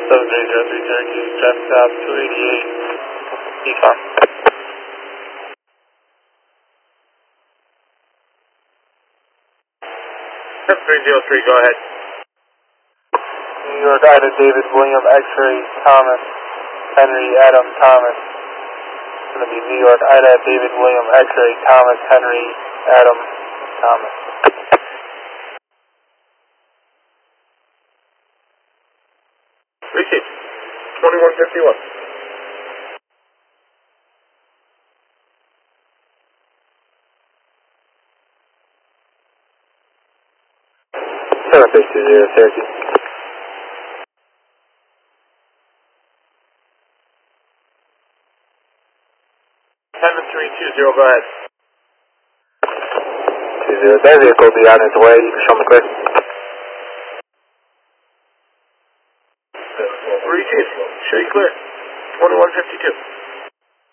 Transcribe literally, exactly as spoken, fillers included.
seven three zero three Cherokee, traffic stop two eighty-eight, Econ. seven three zero three, go ahead. New York, Ida, David, William, X-ray, Thomas, Henry, Adam, Thomas. It's going to be New York, Ida, David, William, X-ray, Thomas, Henry, Adam, Thomas. Receive. twenty-one fifty-one. seven three two zero, Cherokee. seven three two zero, go ahead. two zero, that vehicle will be on its way, you can show me clear. Receive. Show you clear. twenty-one fifty-two.